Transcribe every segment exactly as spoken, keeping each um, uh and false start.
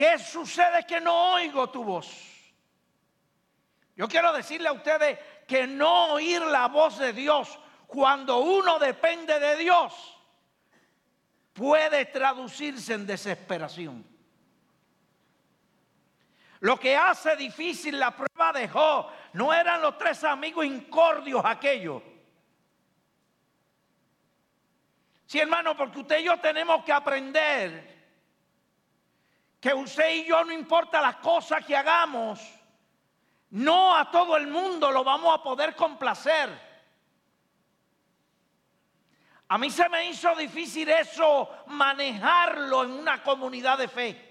¿Qué sucede? Que no oigo tu voz. Yo quiero decirle a ustedes que no oír la voz de Dios cuando uno depende de Dios puede traducirse en desesperación. Lo que hace difícil la prueba de Job no eran los tres amigos incordios aquellos. Sí, hermano, porque usted y yo tenemos que aprender que usted y yo, no importa las cosas que hagamos, no a todo el mundo lo vamos a poder complacer. A mí se me hizo difícil eso, manejarlo en una comunidad de fe.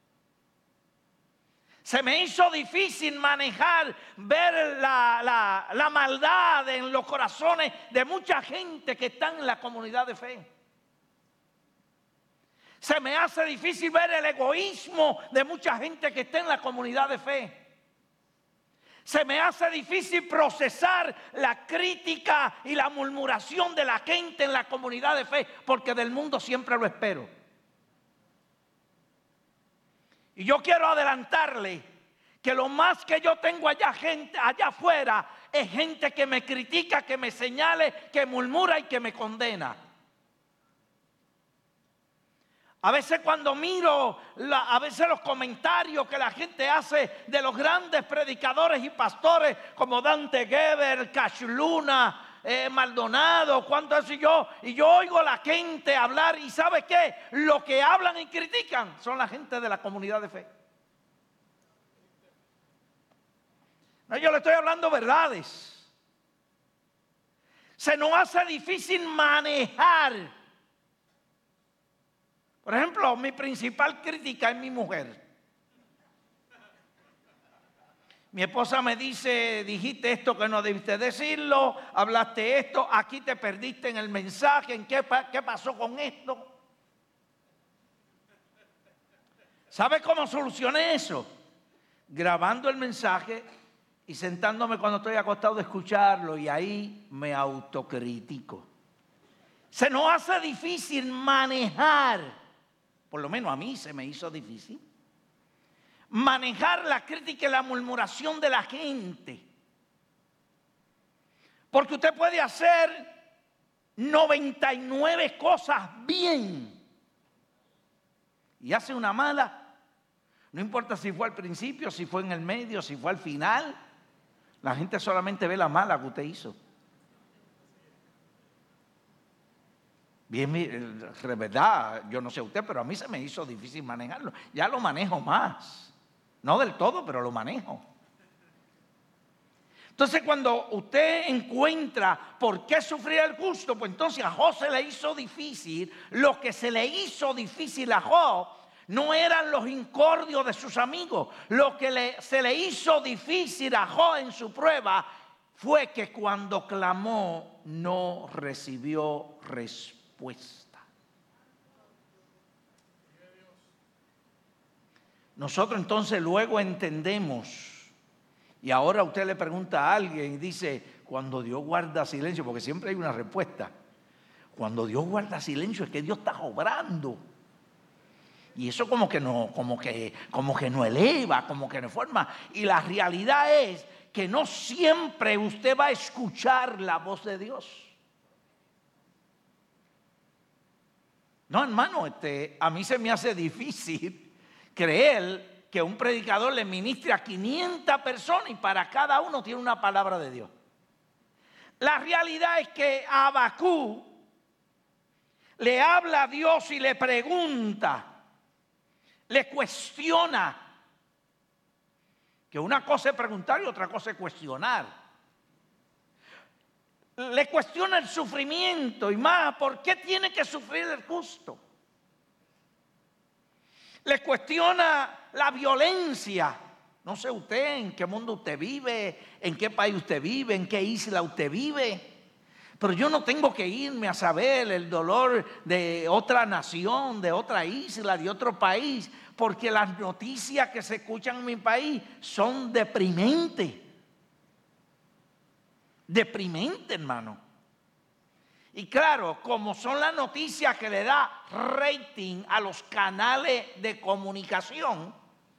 Se me hizo difícil manejar, ver la, la, la maldad en los corazones de mucha gente que está en la comunidad de fe. Se me hace difícil ver el egoísmo de mucha gente que está en la comunidad de fe. Se me hace difícil procesar la crítica y la murmuración de la gente en la comunidad de fe, porque del mundo siempre lo espero. Y yo quiero adelantarle que lo más que yo tengo allá, gente, allá afuera es gente que me critica, que me señale, que murmura y que me condena. A veces cuando miro, la, a veces los comentarios que la gente hace de los grandes predicadores y pastores como Dante Gebel, Cash Luna, eh, Maldonado, cuánto eso y yo, y yo oigo a la gente hablar y ¿sabe qué? Lo que hablan y critican son la gente de la comunidad de fe. No, yo le estoy hablando verdades. Se nos hace difícil manejar. Por ejemplo, mi principal crítica es mi mujer. Mi esposa me dice, dijiste esto que no debiste decirlo, hablaste esto, aquí te perdiste en el mensaje, ¿en qué, qué pasó con esto? ¿Sabe cómo solucioné eso? Grabando el mensaje y sentándome cuando estoy acostado de escucharlo, y ahí me autocritico. Se nos hace difícil manejar. Por lo menos a mí se me hizo difícil manejar la crítica y la murmuración de la gente. Porque usted puede hacer noventa y nueve cosas bien y hace una mala. No importa si fue al principio, si fue en el medio, si fue al final. La gente solamente ve la mala que usted hizo. Bien, de verdad, yo no sé usted, pero a mí se me hizo difícil manejarlo. Ya lo manejo más. No del todo, pero lo manejo. Entonces, cuando usted encuentra por qué sufrir el justo, pues entonces a Job se le hizo difícil. Lo que se le hizo difícil a Job no eran los incordios de sus amigos. Lo que le, se le hizo difícil a Job en su prueba fue que cuando clamó no recibió respuesta. Nosotros entonces luego entendemos, y ahora usted le pregunta a alguien y dice, cuando Dios guarda silencio, porque siempre hay una respuesta, cuando Dios guarda silencio es que Dios está obrando, y eso como que no, como que, como que no eleva, como que no forma, y la realidad es que no siempre usted va a escuchar la voz de Dios. No, hermano, este, a mí se me hace difícil creer que un predicador le ministre a quinientas personas y para cada uno tiene una palabra de Dios. La realidad es que Habacuc le habla a Dios y le pregunta, le cuestiona, que una cosa es preguntar y otra cosa es cuestionar. Le cuestiona el sufrimiento y más, ¿por qué tiene que sufrir el justo? Le cuestiona la violencia. No sé usted en qué mundo usted vive, en qué país usted vive, en qué isla usted vive. Pero yo no tengo que irme a saber el dolor de otra nación, de otra isla, de otro país, porque las noticias que se escuchan en mi país son deprimentes. Deprimente, hermano. Y claro, como son las noticias que le da rating a los canales de comunicación,